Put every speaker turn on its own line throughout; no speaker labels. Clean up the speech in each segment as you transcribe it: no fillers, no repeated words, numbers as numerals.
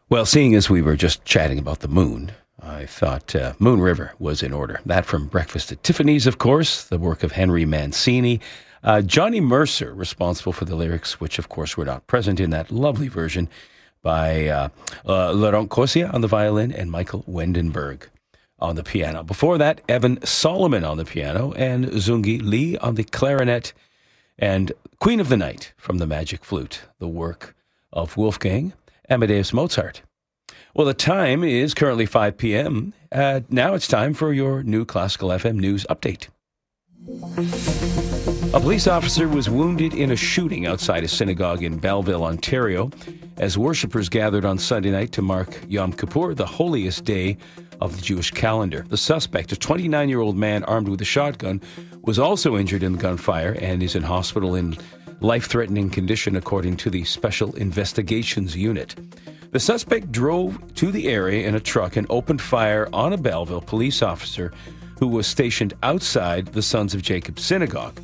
Well, seeing as we were just chatting about the moon, I thought Moon River was in order. That from Breakfast at Tiffany's, of course, the work of Henry Mancini. Johnny Mercer, responsible for the lyrics, which, of course, were not present in that lovely version by Laurent Corsia on the violin and Michael Wendenberg on the piano. Before that, Evan Solomon on the piano and Zungi Lee on the clarinet, and Queen of the Night from the Magic Flute, the work of Wolfgang Amadeus Mozart. Well, the time is currently 5 p.m. Now it's time for your new Classical FM news update. A police officer was wounded in a shooting outside a synagogue in Belleville, Ontario, as worshippers gathered on Sunday night to mark Yom Kippur, the holiest day of the Jewish calendar. The suspect, a 29-year-old man armed with a shotgun, was also injured in the gunfire and is in hospital in life-threatening condition, according to the Special Investigations Unit. The suspect drove to the area in a truck and opened fire on a Belleville police officer who was stationed outside the Sons of Jacob synagogue.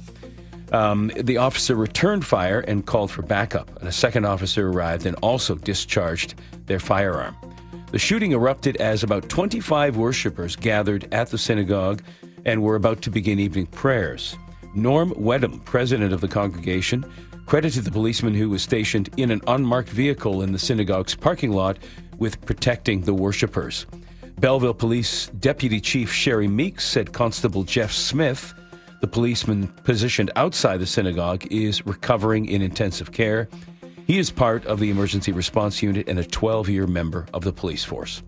The officer returned fire and called for backup, and a second officer arrived and also discharged their firearm. The shooting erupted as about 25 worshippers gathered at the synagogue and were about to begin evening prayers. Norm Wedham, president of the congregation, credited the policeman who was stationed in an unmarked vehicle in the synagogue's parking lot with protecting the worshippers. Belleville Police Deputy Chief Sherry Meeks said Constable Jeff Smith, the policeman positioned outside the synagogue, is recovering in intensive care. He is part of the emergency response unit and a 12-year member of the police force.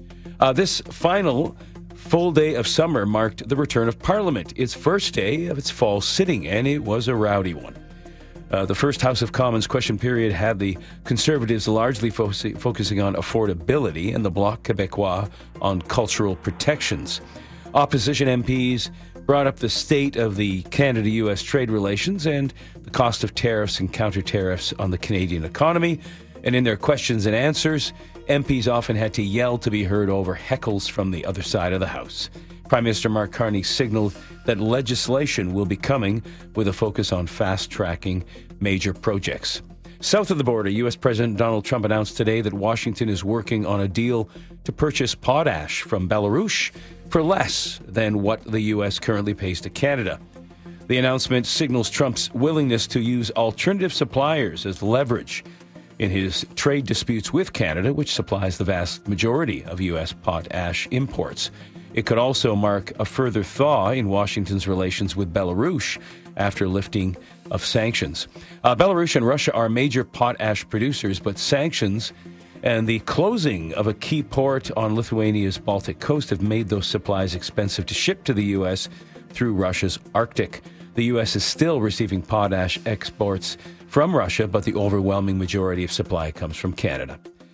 This final full day of summer marked the return of Parliament, its first day of its fall sitting, and it was a rowdy one. The first House of Commons question period had the Conservatives largely focusing on affordability and the Bloc Québécois on cultural protections. Opposition MPs brought up the state of the Canada-U.S. trade relations and the cost of tariffs and counter-tariffs on the Canadian economy. And in their questions and answers, MPs often had to yell to be heard over heckles from the other side of the House. Prime Minister Mark Carney signaled that legislation will be coming with a focus on fast-tracking major projects. South of the border, U.S. President Donald Trump announced today that Washington is working on a deal to purchase potash from Belarus for less than what the U.S. currently pays to Canada. The announcement signals Trump's willingness to use alternative suppliers as leverage in his trade disputes with Canada, which supplies the vast majority of U.S. potash imports. It could also mark a further thaw in Washington's relations with Belarus after lifting of sanctions. Belarus and Russia are major potash producers, but sanctions and the closing of a key port on Lithuania's Baltic coast have made those supplies expensive to ship to the U.S. through Russia's Arctic. The U.S. is still receiving potash exports from Russia, but the overwhelming majority of supply comes from Canada.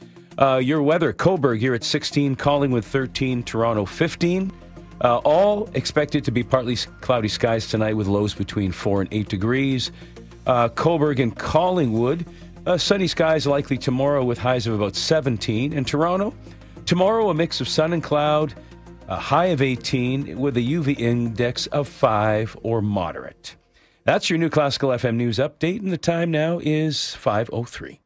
Your weather, Cobourg here at 16, Collingwood 13, Toronto 15. All expected to be partly cloudy skies tonight with lows between 4 and 8 degrees. Cobourg and Collingwood, sunny skies likely tomorrow with highs of about 17. And Toronto, tomorrow a mix of sun and cloud, a high of 18 with a UV index of 5 or moderate. That's your new Classical FM news update, and the time now is 5:03.